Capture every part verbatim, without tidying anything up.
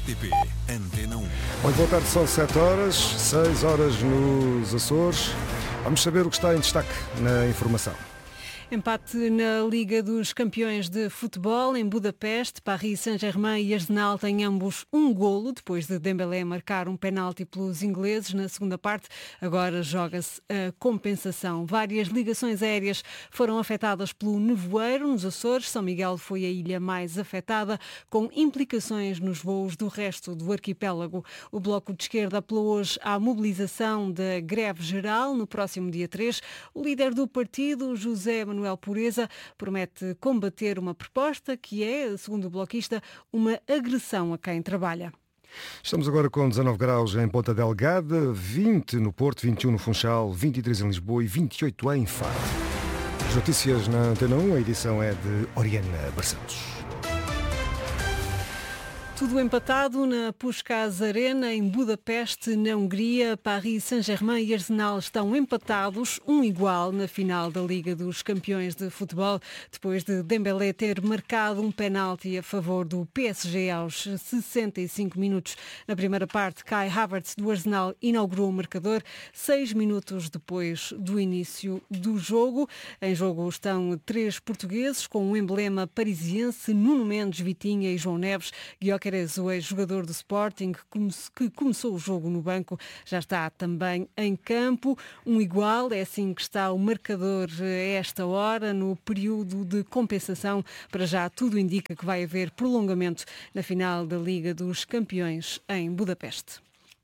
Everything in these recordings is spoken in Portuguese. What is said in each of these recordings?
T P Antena um. Muito boa tarde, são sete horas, seis horas nos Açores. Vamos saber o que está em destaque na informação. Empate na Liga dos Campeões de Futebol em Budapeste. Paris Saint-Germain e Arsenal têm ambos um golo, depois de Dembélé marcar um penalti pelos ingleses na segunda parte. Agora joga-se a compensação. Várias ligações aéreas foram afetadas pelo nevoeiro nos Açores. São Miguel foi a ilha mais afetada, com implicações nos voos do resto do arquipélago. O Bloco de Esquerda apelou hoje à mobilização da greve geral no próximo dia três. O líder do partido, José Manuel Pureza, promete combater uma proposta que é, segundo o bloquista, uma agressão a quem trabalha. Estamos agora com dezanove graus em Ponta Delgada, vinte no Porto, vinte e um no Funchal, vinte e três em Lisboa e vinte e oito em Faro. As notícias na Antena um, a edição é de Oriana Barcelos. Tudo empatado na Puskás Arena, em Budapeste, na Hungria. Paris Saint-Germain e Arsenal estão empatados, um igual, na final da Liga dos Campeões de Futebol, depois de Dembélé ter marcado um penalti a favor do P S G aos sessenta e cinco minutos. Na primeira parte, Kai Havertz do Arsenal inaugurou o marcador, seis minutos depois do início do jogo. Em jogo estão três portugueses, com o emblema parisiense: Nuno Mendes, Vitinha e João Neves. Gyökeres, o ex-jogador do Sporting, que começou o jogo no banco, já está também em campo. Um igual, é assim que está o marcador a esta hora, no período de compensação. Para já tudo indica que vai haver prolongamento na final da Liga dos Campeões em Budapeste.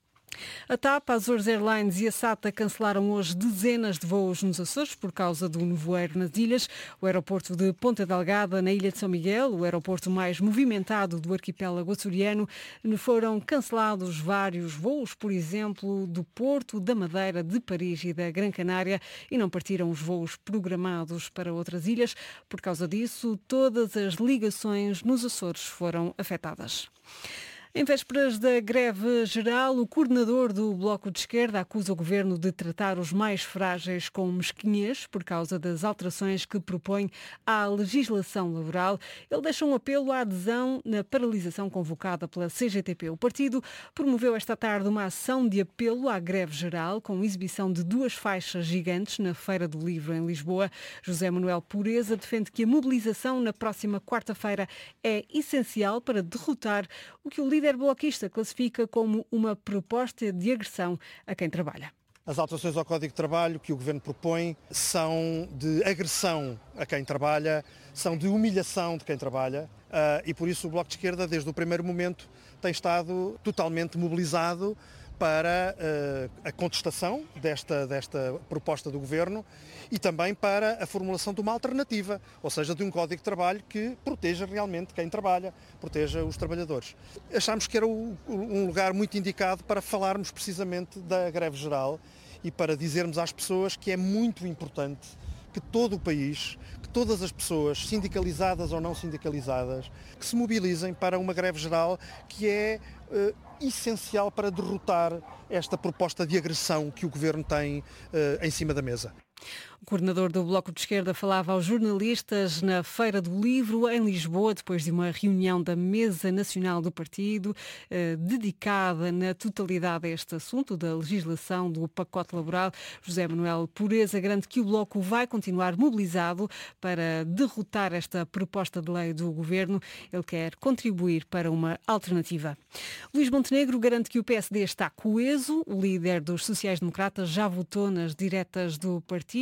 A TAP, a Azores Airlines e a SATA cancelaram hoje dezenas de voos nos Açores por causa do nevoeiro nas ilhas. O aeroporto de Ponta Delgada, na ilha de São Miguel, o aeroporto mais movimentado do arquipélago açoriano, foram cancelados vários voos, por exemplo, do Porto, da Madeira, de Paris e da Gran Canária, e não partiram os voos programados para outras ilhas. Por causa disso, todas as ligações nos Açores foram afetadas. Em vésperas da greve geral, o coordenador do Bloco de Esquerda acusa o governo de tratar os mais frágeis com mesquinhez por causa das alterações que propõe à legislação laboral. Ele deixa um apelo à adesão na paralisação convocada pela C G T P. O partido promoveu esta tarde uma ação de apelo à greve geral, com exibição de duas faixas gigantes na Feira do Livro em Lisboa. José Manuel Pureza defende que a mobilização na próxima quarta-feira é essencial para derrotar o que o líder O líder bloquista classifica como uma proposta de agressão a quem trabalha. As alterações ao Código de Trabalho que o Governo propõe são de agressão a quem trabalha, são de humilhação de quem trabalha e por isso o Bloco de Esquerda, desde o primeiro momento, tem estado totalmente mobilizado para uh, a contestação desta, desta proposta do Governo e também para a formulação de uma alternativa, ou seja, de um Código de Trabalho que proteja realmente quem trabalha, proteja os trabalhadores. Achámos que era o, um lugar muito indicado para falarmos precisamente da greve geral e para dizermos às pessoas que é muito importante que todo o país, que todas as pessoas, sindicalizadas ou não sindicalizadas, que se mobilizem para uma greve geral que é uh, essencial para derrotar esta proposta de agressão que o Governo tem uh, em cima da mesa. O coordenador do Bloco de Esquerda falava aos jornalistas na Feira do Livro, em Lisboa, depois de uma reunião da Mesa Nacional do Partido, eh, dedicada na totalidade a este assunto da legislação do pacote laboral. José Manuel Pureza garante que o Bloco vai continuar mobilizado para derrotar esta proposta de lei do Governo. Ele quer contribuir para uma alternativa. Luís Montenegro garante que o P S D está coeso. O líder dos sociais-democratas já votou nas diretas do partido.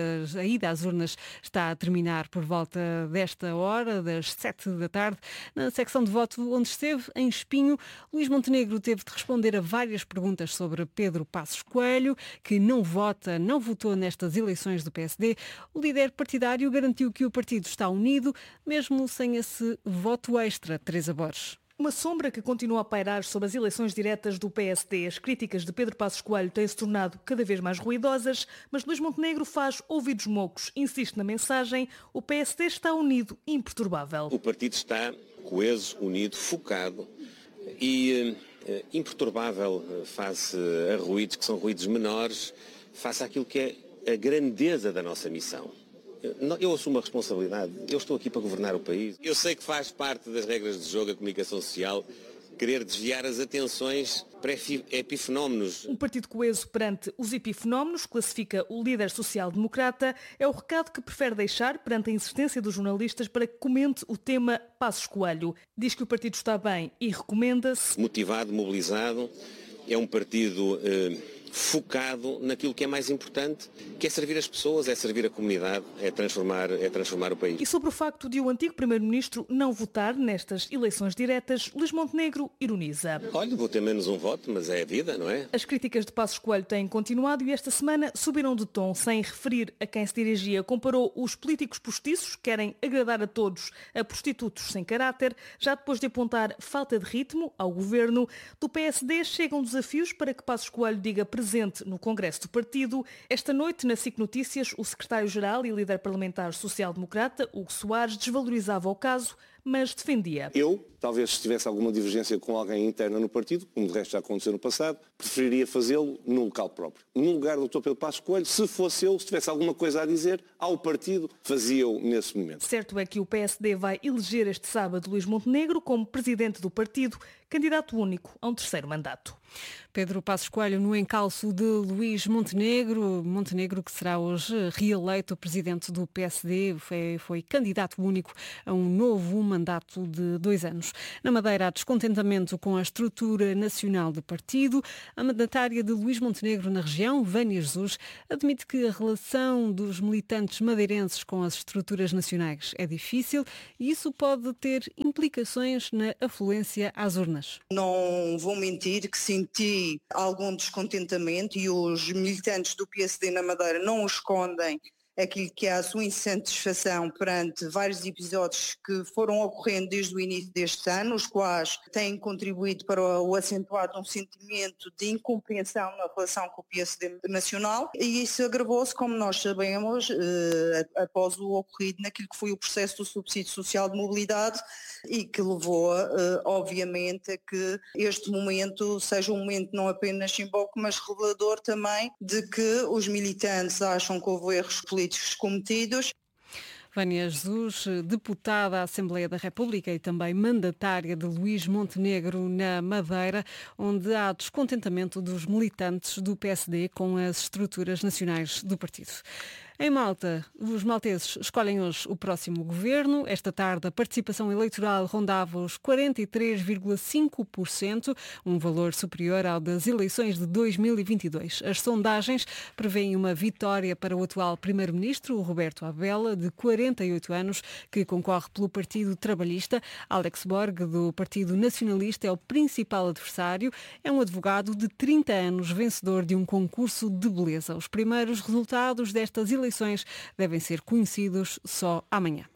A ida às urnas está a terminar por volta desta hora, das sete da tarde. Na secção de voto onde esteve, em Espinho, Luís Montenegro teve de responder a várias perguntas sobre Pedro Passos Coelho, que não vota, não votou nestas eleições do P S D. O líder partidário garantiu que o partido está unido, mesmo sem esse voto extra. Teresa Borges. Uma sombra que continua a pairar sobre as eleições diretas do P S D. As críticas de Pedro Passos Coelho têm-se tornado cada vez mais ruidosas, mas Luís Montenegro faz ouvidos moucos, insiste na mensagem: o P S D está unido e imperturbável. O partido está coeso, unido, focado e eh, imperturbável face a ruídos que são ruídos menores, face àquilo que é a grandeza da nossa missão. Eu assumo a responsabilidade, eu estou aqui para governar o país. Eu sei que faz parte das regras de jogo a comunicação social querer desviar as atenções para epifenómenos. Um partido coeso perante os epifenómenos, classifica o líder social-democrata, é o recado que prefere deixar perante a insistência dos jornalistas para que comente o tema Passos Coelho. Diz que o partido está bem e recomenda-se. Motivado, mobilizado, é um partido eh, focado naquilo que é mais importante, que é servir as pessoas, é servir a comunidade, é transformar, é transformar o país. E sobre o facto de o antigo primeiro-ministro não votar nestas eleições diretas, Luís Montenegro ironiza. Olha, vou ter menos um voto, mas é a vida, não é? As críticas de Passos Coelho têm continuado e esta semana subiram de tom, sem referir a quem se dirigia. Comparou os políticos postiços, que querem agradar a todos, a prostitutos sem caráter. Já depois de apontar falta de ritmo ao governo, do P S D chegam desafios para que Passos Coelho diga presente no Congresso do Partido. Esta noite, na S I C Notícias, o secretário-geral e líder parlamentar social-democrata, Hugo Soares, desvalorizava o caso, mas defendia. Eu, talvez se tivesse alguma divergência com alguém interna no partido, como de resto já aconteceu no passado, preferiria fazê-lo no local próprio. No lugar do doutor Pedro Passos Coelho, se fosse eu, se tivesse alguma coisa a dizer ao partido, fazia-o nesse momento. Certo é que o P S D vai eleger este sábado Luís Montenegro como presidente do partido, candidato único a um terceiro mandato. Pedro Passos Coelho no encalço de Luís Montenegro, Montenegro que será hoje reeleito presidente do P S D, foi, foi candidato único a um novo mandato de dois anos. Na Madeira há descontentamento com a estrutura nacional do partido. A mandatária de Luís Montenegro na região, Vânia Jesus, admite que a relação dos militantes madeirenses com as estruturas nacionais é difícil e isso pode ter implicações na afluência às urnas. Não vou mentir que senti algum descontentamento e os militantes do P S D na Madeira não o escondem aquilo que é a sua insatisfação perante vários episódios que foram ocorrendo desde o início deste ano, os quais têm contribuído para o acentuar de um sentimento de incompreensão na relação com o P S D nacional, e isso agravou-se, como nós sabemos, eh, após o ocorrido naquilo que foi o processo do subsídio social de mobilidade e que levou, eh, obviamente, a que este momento seja um momento não apenas simbólico, mas revelador também de que os militantes acham que houve erros políticos cometidos. Vânia Jesus, deputada à Assembleia da República e também mandatária de Luís Montenegro na Madeira, onde há descontentamento dos militantes do P S D com as estruturas nacionais do partido. Em Malta, os malteses escolhem hoje o próximo governo. Esta tarde, a participação eleitoral rondava os quarenta e três vírgula cinco por cento, um valor superior ao das eleições de dois mil e vinte e dois. As sondagens prevêem uma vitória para o atual primeiro-ministro, Roberto Abela, de quarenta e oito anos, que concorre pelo Partido Trabalhista. Alex Borg, do Partido Nacionalista, é o principal adversário. É um advogado de trinta anos, vencedor de um concurso de beleza. Os primeiros resultados destas eleições eleições devem ser conhecidos só amanhã.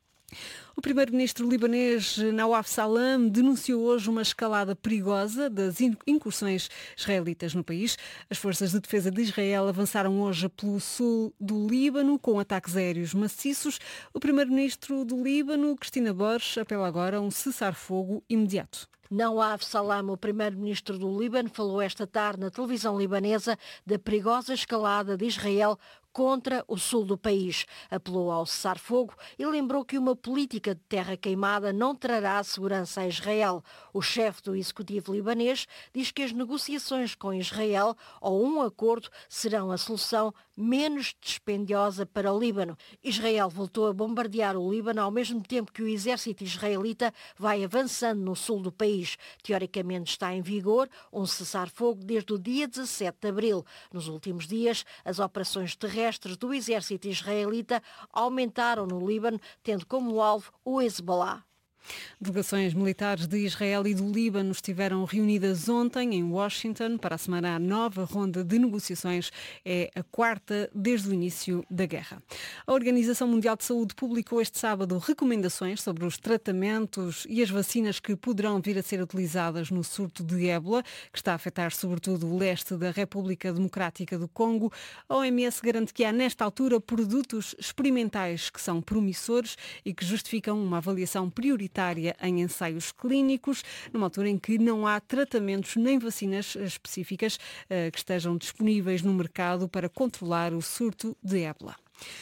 O primeiro-ministro libanês Nawaf Salam denunciou hoje uma escalada perigosa das incursões israelitas no país. As forças de defesa de Israel avançaram hoje pelo sul do Líbano com ataques aéreos maciços. O primeiro-ministro do Líbano, Cristina Borges, apela agora a um cessar-fogo imediato. Nawaf Salam, o primeiro-ministro do Líbano, falou esta tarde na televisão libanesa da perigosa escalada de Israel contra o sul do país. Apelou ao cessar-fogo e lembrou que uma política de terra queimada não trará segurança a Israel. O chefe do executivo libanês diz que as negociações com Israel ou um acordo serão a solução menos dispendiosa para o Líbano. Israel voltou a bombardear o Líbano ao mesmo tempo que o exército israelita vai avançando no sul do país. Teoricamente está em vigor um cessar-fogo desde o dia dezassete de abril. Nos últimos dias, as operações terrestres do exército israelita aumentaram no Líbano, tendo como alvo o Hezbollah. Delegações militares de Israel e do Líbano estiveram reunidas ontem em Washington para assumir a nova ronda de negociações. É a quarta desde o início da guerra. A Organização Mundial de Saúde publicou este sábado recomendações sobre os tratamentos e as vacinas que poderão vir a ser utilizadas no surto de ébola, que está a afetar sobretudo o leste da República Democrática do Congo. A O M S garante que há nesta altura produtos experimentais que são promissores e que justificam uma avaliação prioritária em ensaios clínicos, numa altura em que não há tratamentos nem vacinas específicas uh, que estejam disponíveis no mercado para controlar o surto de ébola.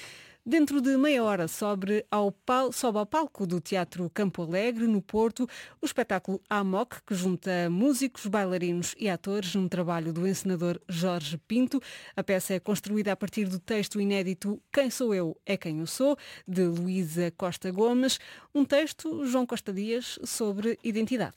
Dentro de meia hora sobe ao, pal- sobe ao palco do Teatro Campo Alegre, no Porto, o espetáculo Amok, que junta músicos, bailarinos e atores num trabalho do encenador Jorge Pinto. A peça é construída a partir do texto inédito Quem Sou Eu é Quem Eu Sou, de Luísa Costa Gomes. Um texto, João Costa Dias, sobre identidade.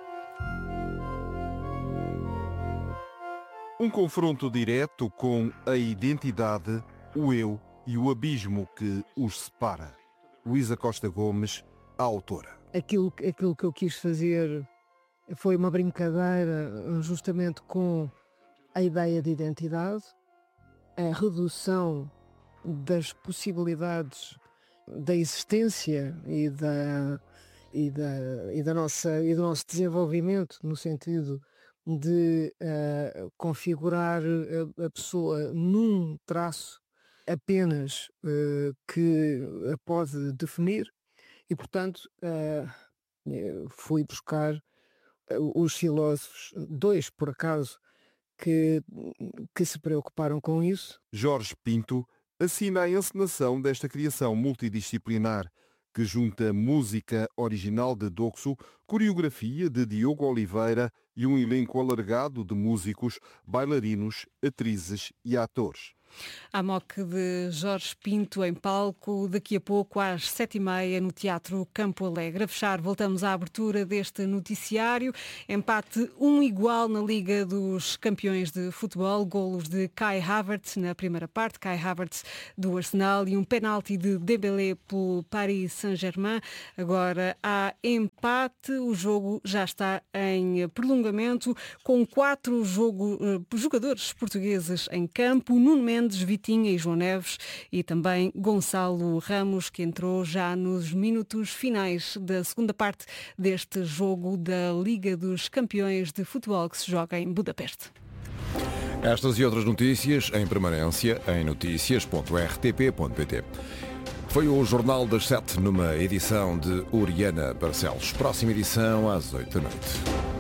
Um confronto direto com a identidade, o eu e o abismo que os separa. Luísa Costa Gomes, a autora. Aquilo, aquilo que eu quis fazer foi uma brincadeira justamente com a ideia de identidade, a redução das possibilidades da existência e, da, e, da, e, da nossa, e do nosso desenvolvimento, no sentido de uh, configurar a, a pessoa num traço apenas uh, que a pode definir e, portanto, uh, fui buscar uh, os filósofos, dois por acaso, que, que se preocuparam com isso. Jorge Pinto assina a encenação desta criação multidisciplinar que junta música original de Doxo, coreografia de Diogo Oliveira e um elenco alargado de músicos, bailarinos, atrizes e atores. Amok de Jorge Pinto em palco, daqui a pouco às sete e meia no Teatro Campo Alegre. A fechar, voltamos à abertura deste noticiário. Empate um igual na Liga dos Campeões de Futebol. Golos de Kai Havertz na primeira parte, Kai Havertz do Arsenal, e um penalti de Dembélé pelo Paris Saint-Germain. Agora há empate, o jogo já está em prolongamento, com quatro jogo, jogadores portugueses em campo. Nuno Mendes, Vitinha e João Neves, e também Gonçalo Ramos, que entrou já nos minutos finais da segunda parte deste jogo da Liga dos Campeões de Futebol que se joga em Budapeste. Estas e outras notícias em permanência em notícias ponto r t p ponto p t. Foi o Jornal das Sete numa edição de Oriana Barcelos. Próxima edição às oito da noite.